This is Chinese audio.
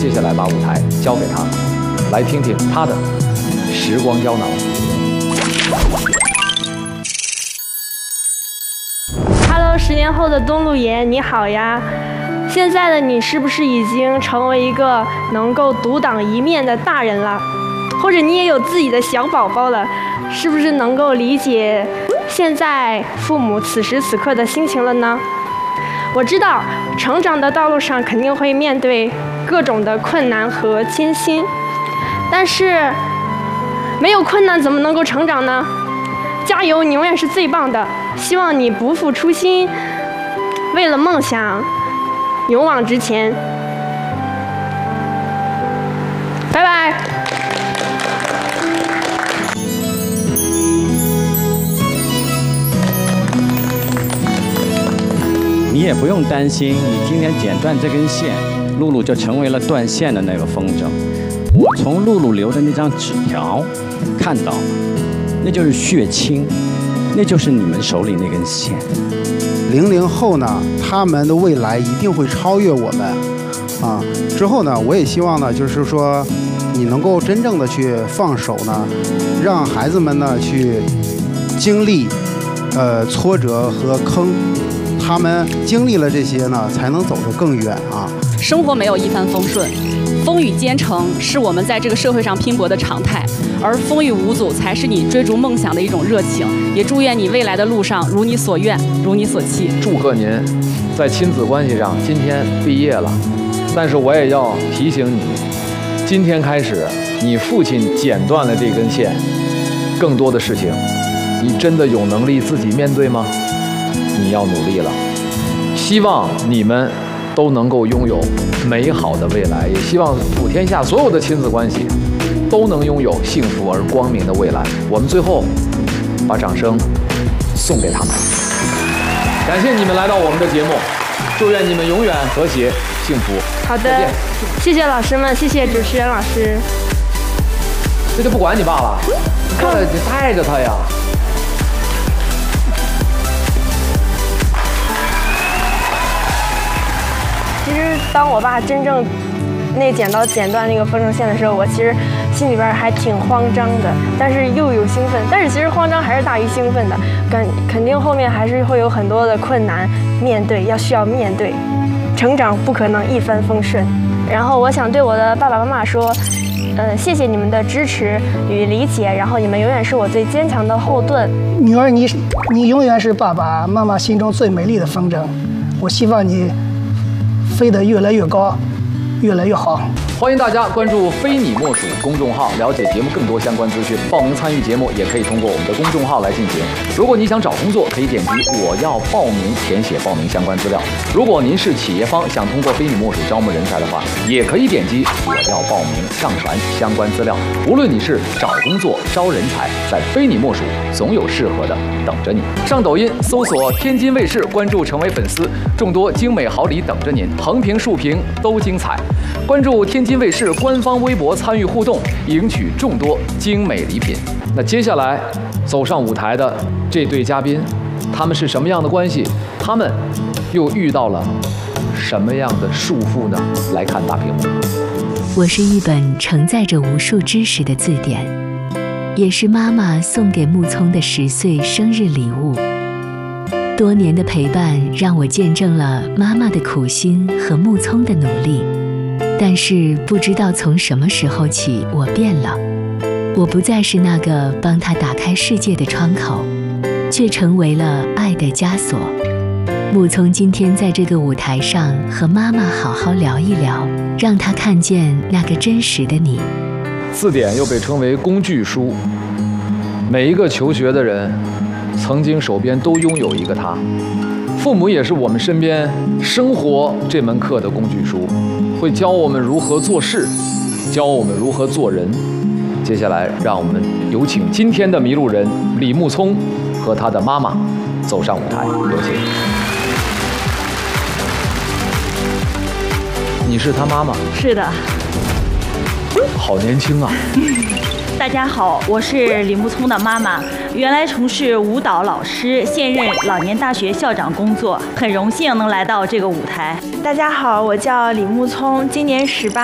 接下来把舞台交给他，来听听他的时光胶囊。 10年后的东路爷，你好呀！现在的你是不是已经成为一个能够独当一面的大人了？或者你也有自己的小宝宝了？是不是能够理解现在父母此时此刻的心情了呢？我知道，成长的道路上肯定会面对各种的困难和艰辛，但是没有困难怎么能够成长呢？加油，你永远是最棒的！希望你不负初心，为了梦想勇往直前。拜拜。 你也不用担心，你今天剪断这根线，露露就成为了断线的那个风筝。我从露露留的那张纸条看到，那就是血亲，那就是你们手里那根线。 00后呢，他们的未来一定会超越我们啊。之后呢，我也希望呢，就是说你能够真正的去放手呢，让孩子们呢去经历挫折和坑，他们经历了这些呢，才能走得更远啊。 生活没有一帆风顺，风雨兼程是我们在这个社会上拼搏的常态，而风雨无阻才是你追逐梦想的一种热情。也祝愿你未来的路上如你所愿，如你所期。 祝贺您在亲子关系上今天毕业了，但是我也要提醒你，今天开始你父亲剪断了这根线，更多的事情你真的有能力自己面对吗？你要努力了。希望你们都能够拥有美好的未来，也希望普天下所有的亲子关系都能拥有幸福而光明的未来。我们最后把掌声送给他们，感谢你们来到我们的节目，祝愿你们永远和谐幸福。 好的，谢谢老师们，谢谢主持人老师。 这就不管你爸了，你带着他呀。 其实当我爸真正剪刀剪断那个风筝线的时候，我其实心里边还挺慌张的，但是又有兴奋。但是其实慌张还是大于兴奋的，肯定后面还是会有很多的困难面对，需要面对。成长不可能一帆风顺。然后我想对我的爸爸妈妈说，谢谢你们的支持与理解，然后你们永远是我最坚强的后盾。 女儿，你永远是爸爸妈妈心中最美丽的风筝。我希望你飞得越来越高，越来越好。 欢迎大家关注“非你莫属”公众号，了解节目更多相关资讯。报名参与节目也可以通过我们的公众号来进行。如果你想找工作，可以点击“我要报名”填写报名相关资料。如果您是企业方，想通过“非你莫属”招募人才的话，也可以点击“我要报名”上传相关资料。无论你是找工作、招人才，在“非你莫属”总有适合的等着你。上抖音搜索“天津卫视”，关注成为粉丝，众多精美好礼等着您，横屏竖屏都精彩。关注天津卫视官方微博参与互动，赢取众多精美礼品。那接下来走上舞台的这对嘉宾，他们是什么样的关系？他们又遇到了什么样的束缚呢？来看大屏幕。 我是一本承载着无数知识的字典，也是妈妈送给木聪的10岁生日礼物。多年的陪伴让我见证了妈妈的苦心和木聪的努力。但是不知道从什么时候起，我变了。我不再是那个帮他打开世界的窗口，却成为了爱的枷锁。木聪今天在这个舞台上和妈妈好好聊一聊，让他看见那个真实的你。 字典又被称为工具书，每一个求学的人曾经手边都拥有一个它。父母也是我们身边生活这门课的工具书，会教我们如何做事，教我们如何做人。接下来让我们有请今天的迷路人李木聪和他的妈妈走上舞台，有请。你是他妈妈？ 是的。 好年轻啊。 大家好，我是李木聪的妈妈，原来从事舞蹈老师，现任老年大学校长工作，很荣幸能来到这个舞台。 大家好，我叫李木聪，今年18